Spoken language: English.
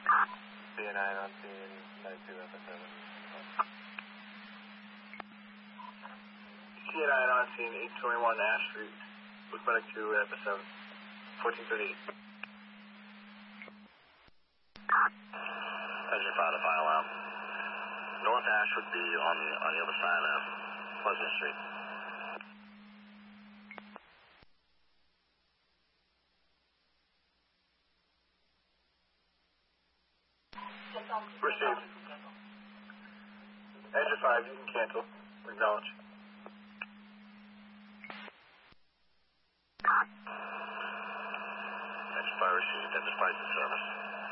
CA9 on scene, 92 FS7. CA9 on scene, 821 Ash Street. Look medic to FS7, 1438. Engine 5 to file out. North Ash would be on the other side of Pleasant Street. Received. Engine 5, you can cancel. Acknowledge. Engine 5 received. Engine 5 in service.